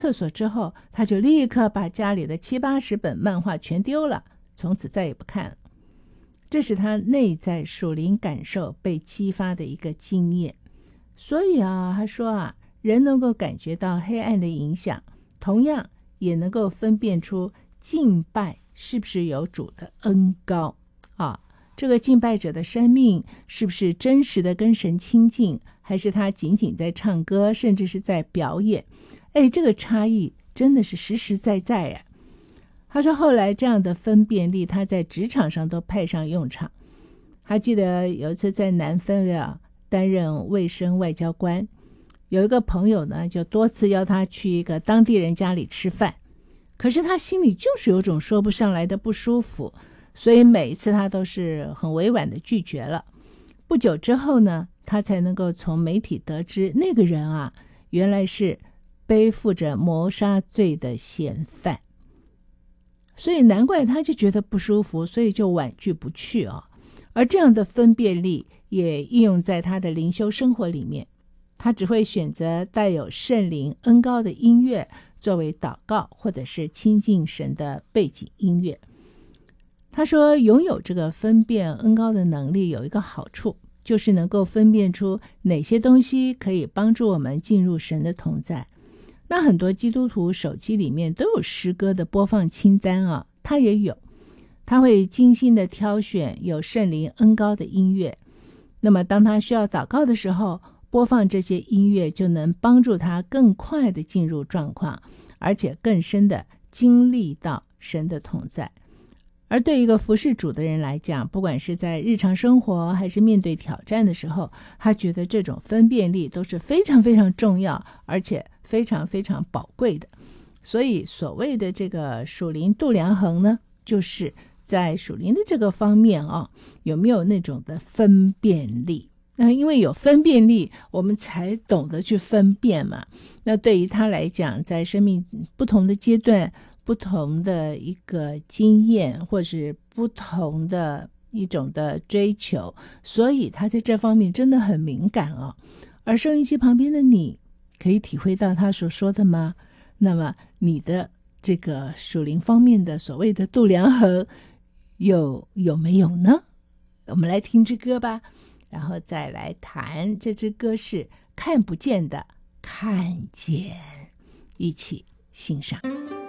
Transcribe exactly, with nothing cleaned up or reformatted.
厕所之后，他就立刻把家里的七八十本漫画全丢了，从此再也不看了。这是他内在属灵感受被激发的一个经验。所以啊，他说啊，人能够感觉到黑暗的影响，同样也能够分辨出敬拜是不是有主的恩膏啊。这个敬拜者的生命是不是真实的跟神亲近，还是他仅仅在唱歌，甚至是在表演？哎，这个差异真的是实实在在呀。他说后来这样的分辨力他在职场上都派上用场。还记得有一次在南非啊担任卫生外交官，有一个朋友呢就多次邀他去一个当地人家里吃饭，可是他心里就是有种说不上来的不舒服，所以每一次他都是很委婉的拒绝了。不久之后呢，他才能够从媒体得知那个人啊原来是背负着谋杀罪的嫌犯，所以难怪他就觉得不舒服，所以就婉拒不去啊。而这样的分辨力也应用在他的灵修生活里面，他只会选择带有圣灵恩膏的音乐作为祷告或者是亲近神的背景音乐。他说拥有这个分辨恩膏的能力有一个好处，就是能够分辨出哪些东西可以帮助我们进入神的同在。那很多基督徒手机里面都有诗歌的播放清单啊，他也有，他会精心的挑选有圣灵恩膏的音乐。那么当他需要祷告的时候，播放这些音乐就能帮助他更快的进入状况，而且更深的经历到神的同在。而对一个服侍主的人来讲，不管是在日常生活还是面对挑战的时候，他觉得这种分辨力都是非常非常重要，而且非常非常宝贵的。所以所谓的这个属灵度量衡呢，就是在属灵的这个方面啊，有没有那种的分辨力。那因为有分辨力，我们才懂得去分辨嘛。那对于他来讲，在生命不同的阶段，不同的一个经验，或是不同的一种的追求，所以他在这方面真的很敏感啊。而收音机旁边的你，可以体会到他所说的吗？那么你的这个属灵方面的所谓的度量衡有有没有呢？我们来听支歌吧，然后再来谈。这支歌是看不见的看见，一起欣赏。